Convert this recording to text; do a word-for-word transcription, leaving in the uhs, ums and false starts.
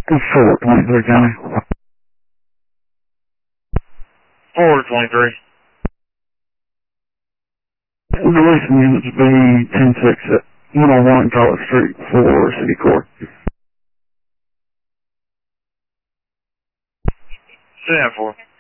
Four twenty-three County. four twenty-three. Releasing units B ten six at one oh one College Street for City Court. Stand for.